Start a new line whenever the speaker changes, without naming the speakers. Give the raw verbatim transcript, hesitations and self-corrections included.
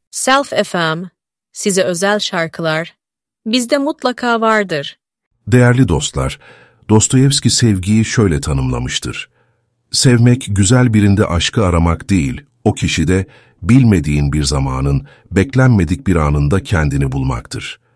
Self F M, size özel şarkılar, bizde mutlaka vardır.
Değerli dostlar, Dostoyevski sevgiyi şöyle tanımlamıştır. Sevmek, güzel birinde aşkı aramak değil, o kişide bilmediğin bir zamanın, beklenmedik bir anında kendini bulmaktır.